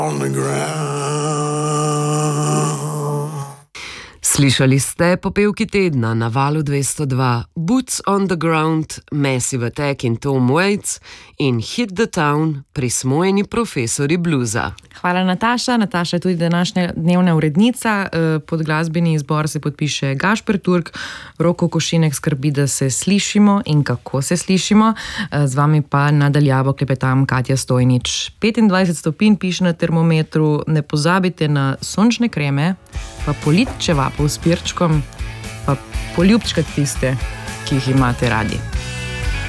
on the ground. Slišali ste popevki tedna na Valu 202 Boots on the Ground, Massive Attack in Tom Waits in Hit the Town, prismojeni profesori bluza. Hvala, Nataša. Nataša je tudi današnja dnevna urednica. Pod glasbeni izbor se podpiše Gašper Turk, Roko Košinek skrbi, da se slišimo in kako se slišimo. Z vami pa nadaljavo klepetam Katja Stojnič. 25 stopinj piše na termometru, ne pozabite na sončne kreme, pa polit čevapov s pirčkom, pa poljubčkati tiste, ki jih imate radi.